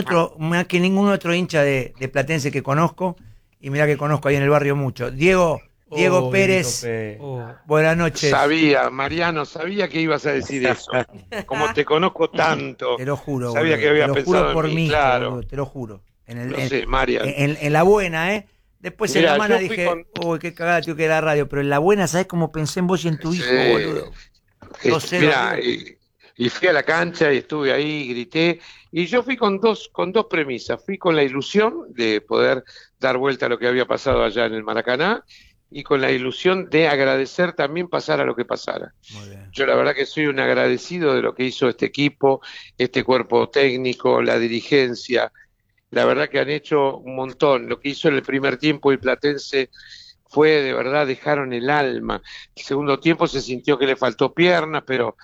otro hincha de Platense que conozco. Y mirá que conozco ahí en el barrio mucho. Diego Pérez. Buenas noches. Mariano, sabía que ibas a decir eso. Como te conozco tanto. Te lo juro. Sabía boludo. que había te lo pensado juro por en mí, mí, claro. boludo, te lo juro. Lo sé, Marian. En la buena, ¿eh? Después Mirá, en la mala yo fui dije, uy, qué cagada tío que era la radio. Pero en la buena, ¿sabés cómo pensé en vos y en tu hijo, boludo? 2-0 Mirá, arriba. y fui a la cancha y estuve ahí, grité. Y yo fui con dos premisas. Fui con la ilusión de poder dar vuelta a lo que había pasado allá en el Maracaná y con la ilusión de agradecer también pasara lo que pasara. Muy bien. Yo la verdad que soy un agradecido de lo que hizo este equipo, este cuerpo técnico, la dirigencia. La verdad que han hecho un montón. Lo que hizo en el primer tiempo el Platense fue, de verdad, dejaron el alma. El segundo tiempo se sintió que le faltó piernas, pero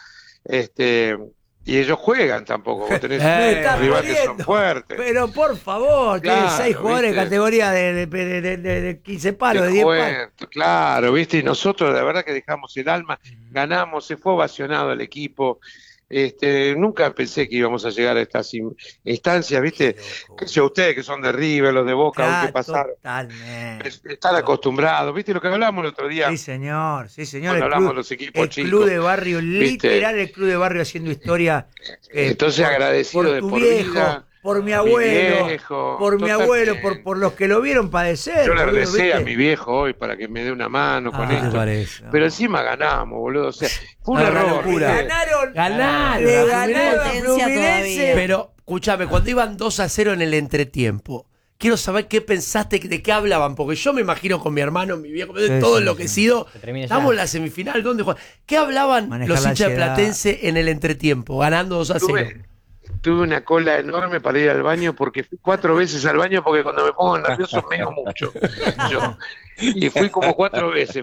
y ellos juegan tampoco. Vos tenés Me estás rivales que son jodiendo. fuertes. Pero por favor, Claro, tiene 6 jugadores de ¿viste? categoría de 15 palos, de Te 10 palos. cuento, claro, ¿viste? Y nosotros, la verdad que dejamos el alma, ganamos, se fue ovacionado el equipo. Nunca pensé que íbamos a llegar a estas instancias, ¿viste? Que sé ustedes que son de River, los de Boca, Claro, aunque pasaron. totalmente. Están acostumbrados, ¿viste lo que hablamos el otro día? Sí, señor. Cuando El hablamos club, de los equipos el chicos. club de barrio, ¿Viste? literal, el club de barrio haciendo historia. Entonces agradecido por de tu por viejo, vida, por mi abuelo, viejo, por mi totalmente. abuelo, por los que lo vieron padecer. Yo le boludo, recé a ¿viste? mi viejo hoy para que me dé una mano con Ah, ¿Qué te esto. parece? Pero encima ganamos, boludo. O sea, fue un Ah, una error. locura. ¿viste? Ganaron. Le a ganaron a Potencia Fluminense. todavía. Pero, escúchame, cuando iban 2-0 en el entretiempo, quiero saber qué pensaste, de qué hablaban, porque yo me imagino con mi hermano, mi viejo, todo sí, enloquecido. termine ya. Estamos en la semifinal, ¿dónde juegan? ¿Qué hablaban Manejar los la hinchas de ansiedad. Platense en el entretiempo, ganando 2-0? Tuve una cola enorme para ir al baño porque fui 4 veces al baño porque cuando me pongo nervioso meo mucho. Yo. Y fui como 4 veces,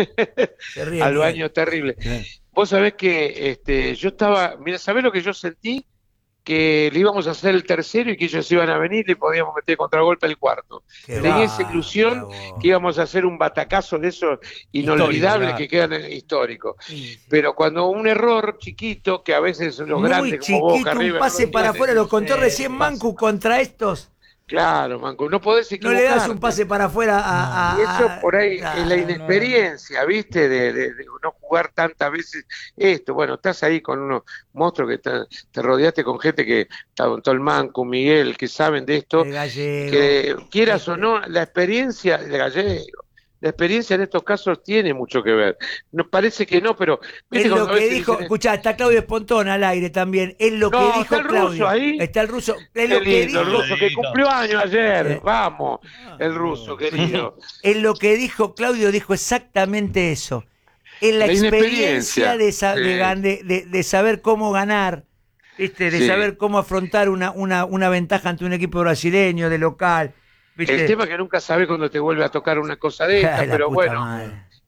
Se ríe, al Miguel. baño terrible. Vos sabés que yo estaba, mira, ¿sabés lo que yo sentí? Que le íbamos a hacer el tercero y que ellos iban a venir y podíamos meter contragolpe el cuarto. Qué Tenía esa bárbaro. ilusión que íbamos a hacer un batacazo de esos inolvidables Histórico, que quedan históricos. Pero cuando un error chiquito, que a veces los Muy grandes como chiquito, Boca, un River, pase no lo para tienen. afuera, lo contó Sí, recién pase. Mancu contra estos. Claro, Manco, no podés No equivocarte. le das un pase para afuera a. Y eso por ahí es la no. inexperiencia, ¿viste? De no jugar tantas veces esto. Bueno, estás ahí con unos monstruos que te rodeaste con gente que está con todo el Manco, Miguel, que saben de esto. El Gallego. Que quieras o no, la experiencia de Gallego, la experiencia en estos casos tiene mucho que ver. Nos parece que no, pero Es ¿viste lo cuando a que veces dijo, dicen, escuchá, está Claudio Espontón al aire también. Es lo No, que dijo está el Claudio. ruso ahí. Está el ruso. Es qué lo que lindo, el dijo. ruso, que cumplió años ayer? Sí. Vamos, el ruso, querido. Es lo que dijo Claudio, dijo exactamente eso. Es la La experiencia inexperiencia, de saber cómo ganar, ¿viste? De Sí. saber cómo afrontar una ventaja ante un equipo brasileño, de local. ¿viste? El tema es que nunca sabes cuando te vuelve a tocar una cosa de esta, La pero puta bueno, madre.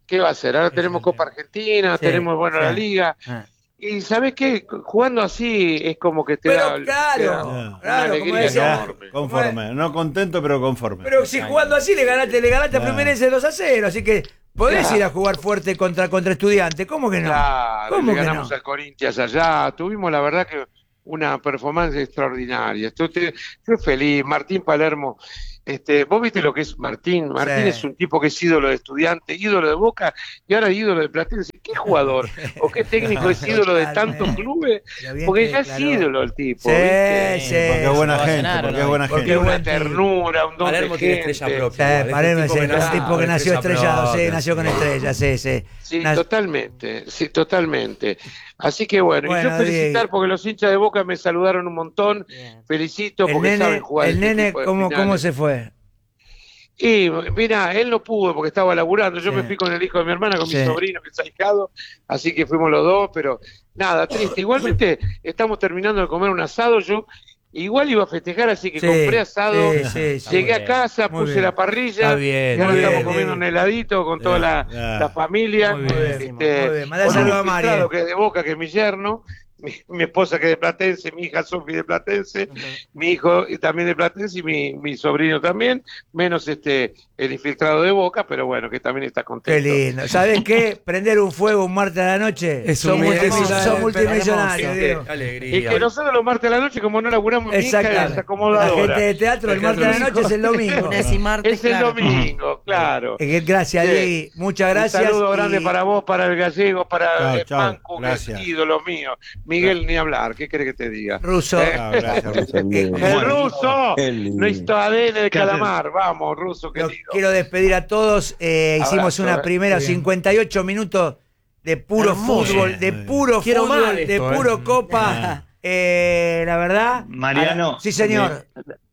¿qué va a hacer? Ahora tenemos Copa Argentina, Sí, tenemos, bueno, sí. la Liga. Y ¿sabés qué? Jugando así es como que te da, Pero te da claro, una como alegría decía, enorme. Conforme, no contento, pero conforme. pero si jugando así le ganaste a Fluminense 2-0, así que podés Claro. ir a jugar fuerte contra Estudiantes, ¿cómo que no? Claro, ¿Cómo le que ganamos no? al Corinthians allá, tuvimos la verdad que una performance extraordinaria. Estoy feliz, Martín Palermo. Vos viste lo que es Martín. Martín Sí. es un tipo que es ídolo de Estudiantes, ídolo de Boca y ahora ídolo de Platense. ¿Qué jugador o qué técnico es ídolo de tantos clubes? Lo bien Porque que ya es declaró. ídolo el tipo. Sí, ¿viste? sí. Porque es buena va a gente, cenar, porque ¿o es buena Porque gente. es Una buen tipo. ternura, un don Palermo de tiene gente. estrella Sí, propia. Palermo es tipo que un nació tipo que nació estrella estrellado, propia. sí, nació con estrellas, sí. Sí, Nas- totalmente. Así que bueno, y Bueno, yo felicitar Diego. porque los hinchas de Boca me saludaron un montón. Bien. Felicito El porque nene, saben jugar. el este nene tipo de ¿cómo finales. se fue? Y mira, él no pudo porque estaba laburando. Yo Sí. me fui con el hijo de mi hermana, con Sí. mi sobrino que es ahijado, así que fuimos los dos, pero nada, triste. Igualmente estamos terminando de comer un asado, yo igual iba a festejar, así que Sí, compré asado, sí. llegué a casa, Muy puse bien. la parrilla, Está bien, y ahora muy estamos bien, comiendo Diego. un heladito con toda la familia, Muy bien, muy bien. Mandá con un saludo a Mari. infiltrado que es de Boca, que es mi yerno, mi esposa que es de Platense, mi hija Sofi de Platense, mi hijo también de Platense y mi sobrino también, menos el infiltrado de Boca, pero bueno, que también está Qué contento. lindo. ¿Sabés qué? Prender un fuego un martes a la noche. Es Son un multimillonarios. Son hermoso, multimillonarios, hermoso. Diego. Qué Y alegría. que nosotros los martes a la noche, como no laburamos, mi hija es Exactamente. La acomodadora. gente de teatro el martes a la noche es el domingo. Lunes y martes, Es el claro. domingo, claro. Gracias, Sí. Diego. Muchas gracias. Un saludo grande y- para vos, para el gallego, para Chao, el chao. Mancu, que Gracias. es ídolo mío. Miguel, ni hablar, ¿qué querés que te diga? Ruso. Chao, gracias. ¡El ruso! Qué lindo. Nuestro ADN de calamar. Vamos, ruso Los querido. quiero despedir a todos. Hicimos Abrazo, una primera Muy bien. 58 minutos de puro Hermoso. fútbol, de puro Quiero fútbol, más de esto, puro copa. La verdad. Mariano. Sí, señor.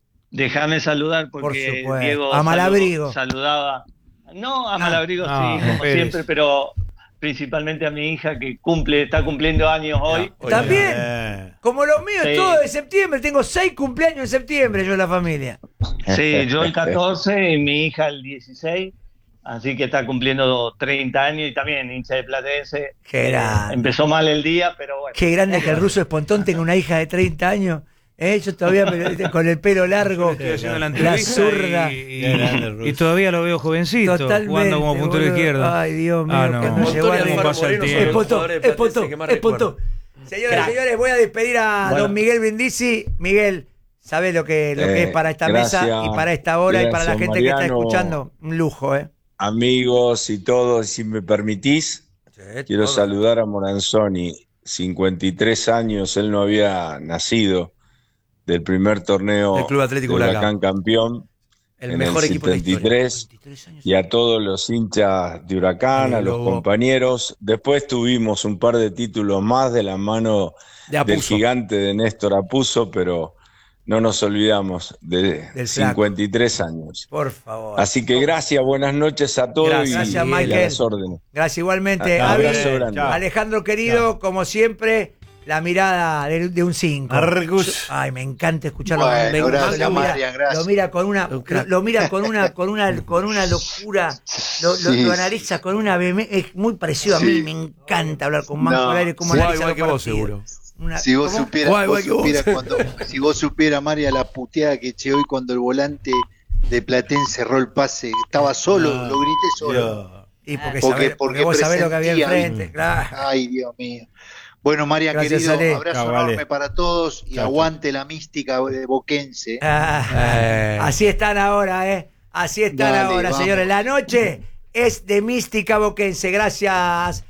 Déjame saludar Por porque supuesto. Diego A Malabrigo. saludaba. No, a Malabrigo no, sí, como Pérez. siempre, pero principalmente a mi hija que está cumpliendo años hoy. También. Como los míos, Sí. todo de septiembre. Tengo 6 cumpleaños en septiembre, yo en la familia. Sí, yo el 14 y mi hija el 16, así que está cumpliendo 30 años y también hincha de Platense. Qué grande. Empezó mal el día, pero bueno. Qué grande que el ruso Espontón tenga una hija de 30 años. Yo todavía con el pelo largo, Estoy haciendo la la entrevista zurda. y todavía lo veo jovencito, Totalmente, jugando como puntero boludo. izquierdo. Ay, Dios mío, Ah, no. que nos llegó a ¿Cómo pasa el tiempo? Espontón. Señores, señores, voy a despedir a Bueno. don Miguel Brindisi. Miguel, ¿sabés lo que es para esta gracias, mesa y para esta hora y para la gracias, gente que está Mariano. escuchando? Un lujo, ¿eh? Amigos y todos, si me permitís, quiero saludar a Moranzoni, 53 años, él no había nacido, del primer torneo Del Club Atlético de Huracán. Huracán campeón El en mejor el equipo de la historia. 73, y a todos los hinchas de Huracán, a los Lobo. compañeros. Después tuvimos un par de títulos más de la mano De del Apuzzo. gigante de Néstor Apuzzo, pero no nos olvidamos de Del flaco. 53 años. Por favor. Así que gracias, buenas noches a todos Gracias, y a Michael. las órdenes. Gracias igualmente. Un Avi, abrazo grande. Alejandro querido, como siempre, la mirada de un 5. Arcus. Ay, me encanta escucharlo. Bueno, Me gracias, lo mira, Marian, gracias. Lo mira con una, Un crack. lo mira con una locura. Sí. Lo analiza con una es muy parecido a mí. Sí. Me encanta hablar con Manco No, al aire, cómo sí. analiza Igual los que vos, partidos. seguro. Si vos ¿cómo? supieras, Guay, guay que vos. si vos supieras, María, la puteada que eché hoy cuando el volante de Platense cerró el pase, estaba solo, No, lo grité solo. Dios. Y porque, Porque vos sabés lo que había presentía, enfrente. ¿viste? Claro. Ay, Dios mío. Bueno, María, Gracias, querido, Ale. abrazo Chao, vale. enorme para todos y Chao, aguante la mística de Boquense. Así están ahora, ¿eh? Así están Dale, ahora, vamos. señores. La noche es de mística boquense. Gracias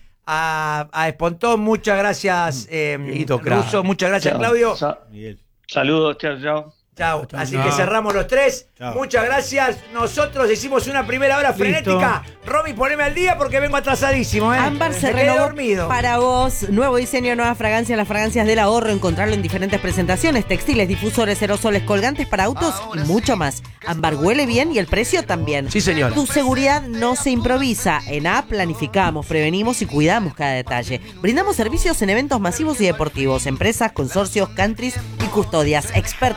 a Espontón, muchas gracias, Hito crack. Russo, muchas gracias, Chao. Claudio. Miguel. Saludos, chao, chao. Chao. Así Chao. que cerramos los tres. Chao. Muchas gracias. Nosotros hicimos una primera hora frenética. Romy, poneme al día porque vengo atrasadísimo, ¿eh? Ámbar se Me quedé renovó dormido. para vos. Nuevo diseño, nuevas fragancias, las fragancias del ahorro. Encontrarlo en diferentes presentaciones, textiles, difusores, aerosoles, colgantes para autos y mucho más. Ámbar huele bien y el precio también. Sí, señora. Tu seguridad no se improvisa. En A planificamos, prevenimos y cuidamos cada detalle. Brindamos servicios en eventos masivos y deportivos, empresas, consorcios, countries y custodias. Expertos en cuidar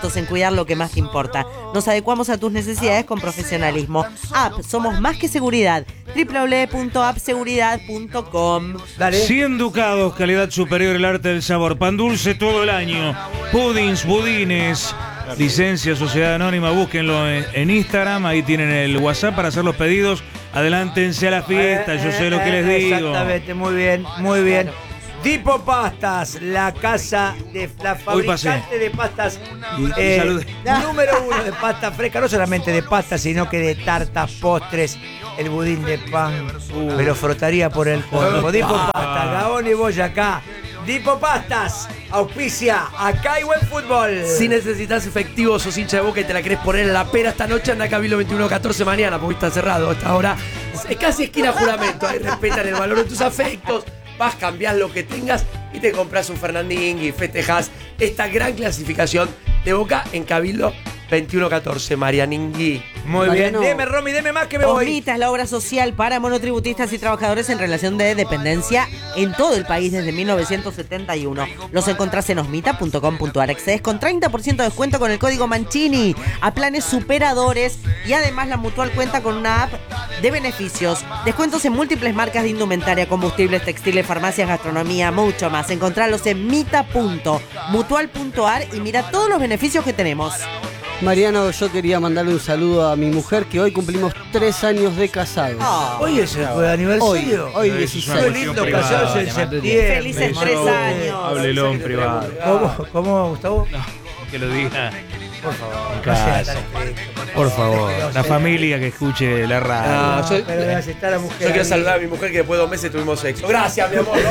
priorizar lo que más te importa. Nos adecuamos a tus necesidades con profesionalismo. App, somos más que seguridad. www.appseguridad.com. 100 ducados, calidad superior, el arte del sabor. Pan dulce todo el año. Pudins, budines. Licencia Sociedad Anónima, búsquenlo en Instagram. Ahí tienen el WhatsApp para hacer los pedidos. Adelántense a la fiesta, yo sé lo que les digo. Exactamente, muy bien, muy bien. Dipo Pastas, la casa de la fabricante de pastas número 1 de pasta fresca, no solamente de pasta, sino que de tartas, postres, el budín de pan. Me lo frotaría por el cuerpo. Dipo Pastas, Gabón y Boyacá. Dipo Pastas, auspicia, acá hay buen fútbol. Si necesitas efectivo, sos hincha de Boca y te la querés poner en la pera esta noche, anda a Cabildo 2114 mañana, porque está cerrado hasta ahora. Es casi esquina juramento, ahí respetan el valor de tus afectos. Vas, cambiás lo que tengas y te compras un Fernandín y festejás esta gran clasificación de Boca en Cabildo 2114, Marianingui. Muy Mariano. Bien, deme Romy, deme más que me voy. Omita es la obra social para monotributistas y trabajadores en relación de dependencia en todo el país desde 1971. Los encontrás en osmita.com.ar. Accedes con 30% de descuento con el código Mancini a planes superadores y además la Mutual cuenta con una app de beneficios. Descuentos en múltiples marcas de indumentaria, combustibles, textiles, farmacias, gastronomía, mucho más. Encontralos en mita.mutual.ar y mira todos los beneficios que tenemos. Mariano, yo quería mandarle un saludo a mi mujer, que hoy cumplimos 3 años de casados. Hoy es el aniversario. Hoy 16. Qué lindo casarse en septiembre. Felices 3 años. Háblelo en privado. ¿Cómo, Gustavo? No, que lo diga. Por favor, en casa. Por favor, la familia que escuche la radio. Yo quiero saludar a mi mujer que después de 2 meses tuvimos sexo. Gracias, mi amor.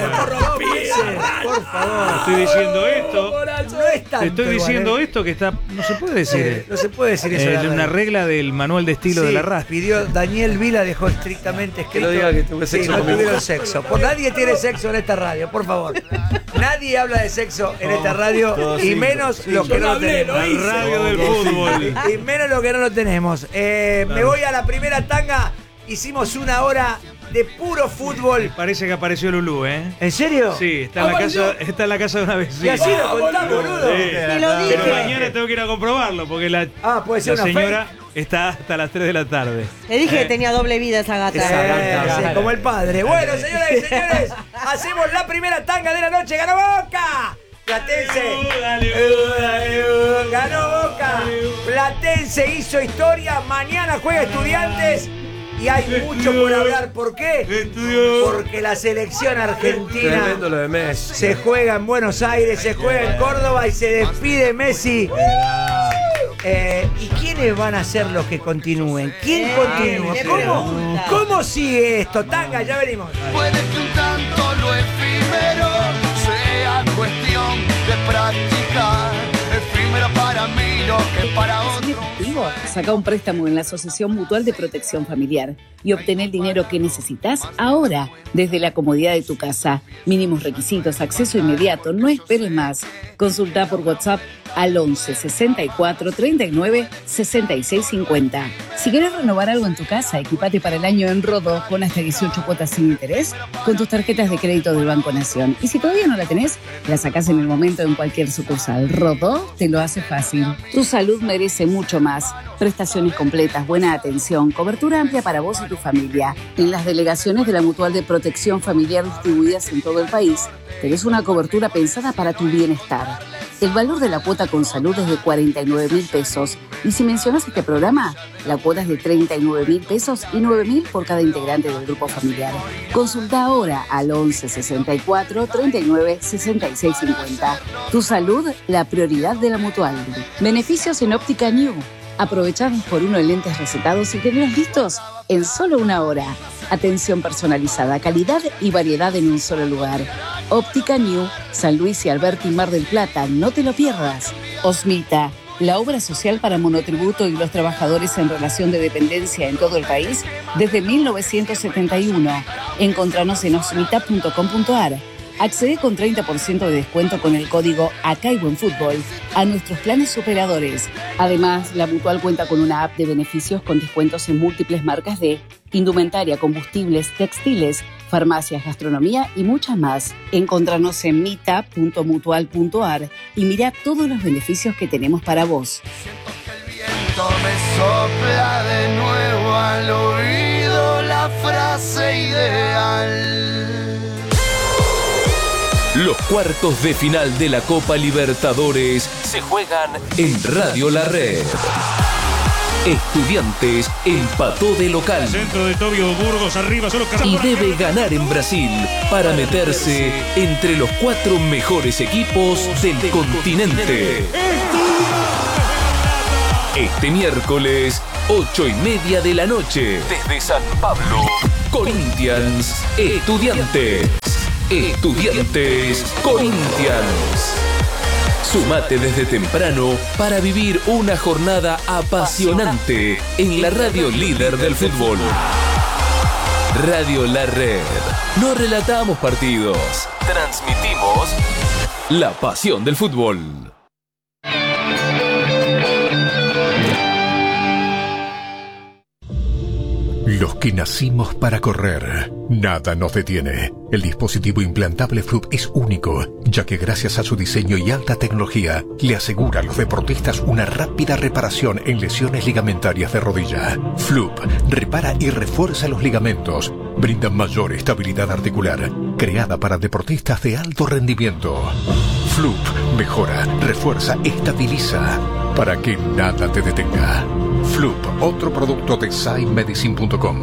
Por favor. Estoy diciendo esto. No es tanto. Estoy diciendo esto que está. No se puede decir. No se puede decir eso. Es una regla del manual de estilo de la radio. Pidió Daniel Vila, dejó estrictamente escrito. Que no diga que tuve sexo no tuvieron sexo. Nadie tiene sexo en esta radio, por favor. Nadie habla de sexo en esta radio y menos los que no lo tenemos. Radio del fútbol. Y menos lo que no lo tenemos. Me voy a la primera tanga. Hicimos 1 hora de puro fútbol. Parece que apareció Lulú, ¿eh? ¿En serio? Sí, está en la casa de una vecina. Y así lo contás, boludo. Sí. Pero mañana tengo que ir a comprobarlo porque la señora está hasta las 3 de la tarde. Te dije que tenía doble vida esa gata. Como el padre. Bueno, señoras y señores, hacemos la primera tanga de la noche. ¡Ganó Boca! Platense ganó Boca. Platense hizo historia. Mañana juega Estudiantes y hay mucho por hablar. ¿Por qué? Porque la selección argentina se juega en Buenos Aires, se juega en Córdoba y se despide Messi. ¿Y quiénes van a ser los que continúen? ¿Quién continúa? ¿Cómo sigue esto? Tanga, ya venimos. Puede que un tanto lo efímero sea cuestión de practicar, efímero para mí lo que para otro. Saca un préstamo en la Asociación Mutual de Protección Familiar y obtener el dinero que necesitas ahora, desde la comodidad de tu casa. Mínimos requisitos, acceso inmediato, no esperes más. Consulta por WhatsApp al 11 64 39 66 50. Si quieres renovar algo en tu casa, equipate para el año en Rodó con hasta 18 cuotas sin interés con tus tarjetas de crédito del Banco Nación. Y si todavía no la tenés, la sacás en el momento en cualquier sucursal. Rodó te lo hace fácil. Tu salud merece mucho más. Prestaciones completas, buena atención, cobertura amplia para vos y tu familia. En las delegaciones de la Mutual de Protección Familiar distribuidas en todo el país, tenés una cobertura pensada para tu bienestar. El valor de la cuota con salud es de 49.000 pesos. Y si mencionas este programa, la cuota es de 39.000 pesos y 9.000 por cada integrante del grupo familiar. Consulta ahora al 11 64 39 66 50. Tu salud, la prioridad de la Mutual. Beneficios en Óptica New. Aprovechá 2x1 en lentes recetados y tenerlos listos en solo 1 hora. Atención personalizada, calidad y variedad en un solo lugar. Óptica New, San Luis y Alberti, Mar del Plata, no te lo pierdas. Osmita, la obra social para monotributo y los trabajadores en relación de dependencia en todo el país desde 1971. Encontranos en osmita.com.ar. Accede con 30% de descuento con el código Acá hay buen fútbol a nuestros planes superadores. Además, la Mutual cuenta con una app de beneficios con descuentos en múltiples marcas de indumentaria, combustibles, textiles, farmacias, gastronomía y muchas más. Encontranos en mita.mutual.ar y mira todos los beneficios que tenemos para vos. Me sopla de nuevo al oído la frase ideal. Los cuartos de final de la Copa Libertadores se juegan en Radio La Red. Estudiantes empató de local. Centro de Tobio Burgos, arriba, solo y debe ganar en Brasil para meterse entre los 4 mejores equipos del continente. Este miércoles, 8:30 de la noche, desde San Pablo, Corinthians, Estudiantes. Estudiantes, Corinthians. Sumate desde temprano para vivir una jornada apasionante en la radio líder del fútbol. Radio La Red. No relatamos partidos, transmitimos la pasión del fútbol. Los que nacimos para correr, nada nos detiene. El dispositivo implantable Floop es único, ya que gracias a su diseño y alta tecnología, le asegura a los deportistas una rápida reparación en lesiones ligamentarias de rodilla. Floop repara y refuerza los ligamentos, brinda mayor estabilidad articular, creada para deportistas de alto rendimiento. Floop mejora, refuerza, estabiliza, para que nada te detenga. Floop, otro producto de SciMedicine.com.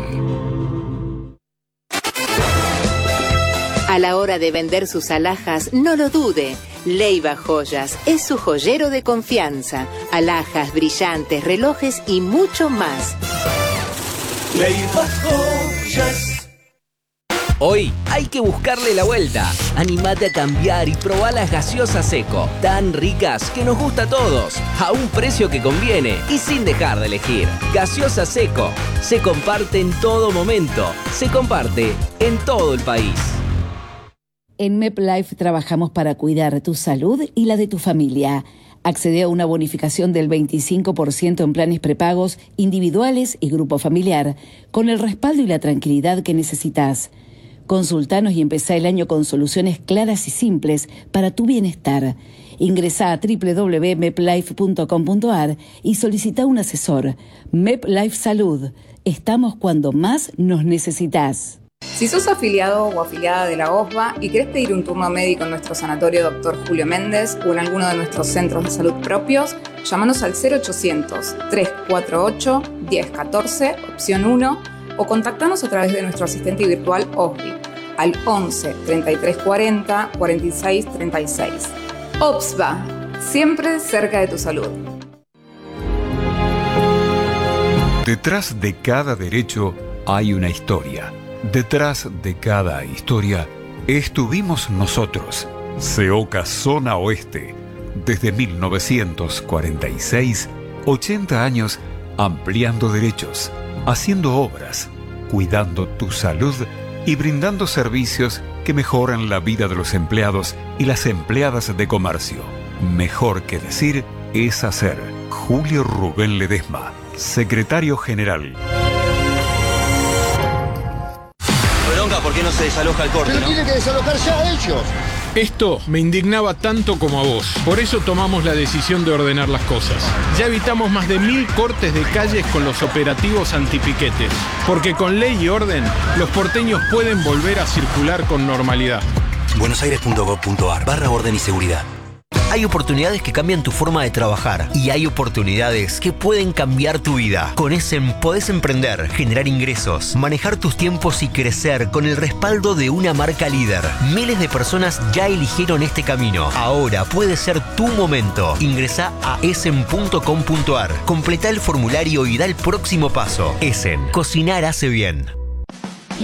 A la hora de vender sus alhajas, no lo dude. Leiva Joyas es su joyero de confianza. Alhajas, brillantes, relojes y mucho más. Leiva Joyas. Hoy hay que buscarle la vuelta. Animate a cambiar y probá las gaseosas Seco, tan ricas que nos gusta a todos, a un precio que conviene y sin dejar de elegir. Gaseosa Seco, se comparte en todo momento, se comparte en todo el país. En MepLife trabajamos para cuidar tu salud y la de tu familia. Accede a una bonificación del 25% en planes prepagos, individuales y grupo familiar, con el respaldo y la tranquilidad que necesitas. Consultanos y empezá el año con soluciones claras y simples para tu bienestar. Ingresá a www.meplife.com.ar y solicita un asesor. MepLife Salud. Estamos cuando más nos necesitas. Si sos afiliado o afiliada de la OSBA y querés pedir un turno médico en nuestro sanatorio Dr. Julio Méndez o en alguno de nuestros centros de salud propios, llámanos al 0800-348-1014, opción 1, o contactanos a través de nuestro asistente virtual OSBI al 11 33 40 46 36. OSBA, siempre cerca de tu salud. Detrás de cada derecho hay una historia. Detrás de cada historia estuvimos nosotros. CEOCA Zona Oeste. Desde 1946, 80 años ampliando derechos, haciendo obras, cuidando tu salud y brindando servicios que mejoran la vida de los empleados y las empleadas de comercio. Mejor que decir es hacer. Julio Rubén Ledesma, secretario general. Bronca, ¿por qué no se desaloja el corte? Pero tiene que desalojar ya ellos. Esto me indignaba tanto como a vos. Por eso tomamos la decisión de ordenar las cosas. Ya evitamos más de 1000 cortes de calles con los operativos antipiquetes. Porque con ley y orden, los porteños pueden volver a circular con normalidad. buenosaires.gov.ar/orden y seguridad. Hay oportunidades que cambian tu forma de trabajar y hay oportunidades que pueden cambiar tu vida. Con Essen podés emprender, generar ingresos, manejar tus tiempos y crecer con el respaldo de una marca líder. Miles de personas ya eligieron este camino. Ahora puede ser tu momento. Ingresá a essen.com.ar, completá el formulario y da el próximo paso. Essen, cocinar hace bien.